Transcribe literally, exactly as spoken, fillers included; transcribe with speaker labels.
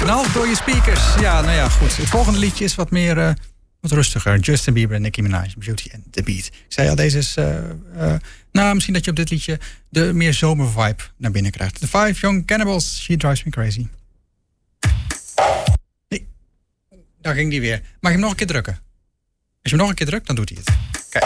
Speaker 1: knalt door je speakers. Ja, nou ja, goed. Het volgende liedje is wat meer... Uh, wat rustiger. Justin Bieber en Nicki Minaj. Beauty and the Beat. Ik zei al, deze is... Uh, uh, nou, misschien dat je op dit liedje... de meer zomervibe naar binnen krijgt. The Five Young Cannibals. She Drives Me Crazy. Nee. Daar ging die weer. Mag je hem nog een keer drukken? Als je hem nog een keer drukt, dan doet hij het. Kijk.